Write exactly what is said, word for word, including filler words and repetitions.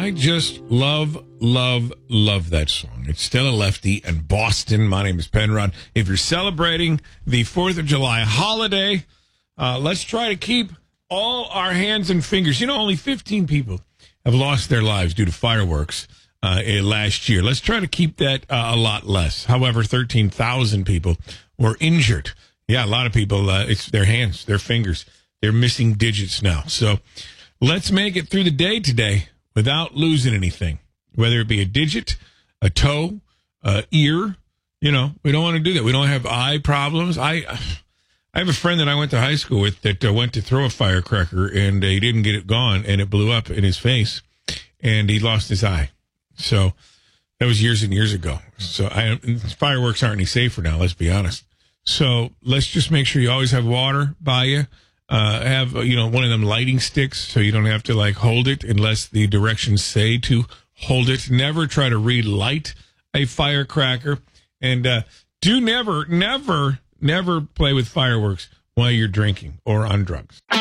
I just love, love, love that song. It's Still a Lefty and Boston. My name is Penrod. If you're celebrating the fourth of July holiday, uh, let's try to keep all our hands and fingers. You know, only fifteen people have lost their lives due to fireworks uh, last year. Let's try to keep that uh, a lot less. However, thirteen thousand people were injured. Yeah, a lot of people, uh, it's their hands, their fingers. They're missing digits now. So let's make it through the day today without losing anything, whether it be a digit, a toe, a ear. You know, we don't want to do that. We don't have eye problems. I I have a friend that I went to high school with that uh, went to throw a firecracker, and uh, he didn't get it gone, and it blew up in his face, and he lost his eye. So that was years and years ago. So I, fireworks aren't any safer now, let's be honest. So let's just make sure you always have water by you. Uh, have, you know, one of them lighting sticks so you don't have to, like, hold it unless the directions say to hold it. Never try to relight a firecracker. And uh, do never, never, never play with fireworks while you're drinking or on drugs.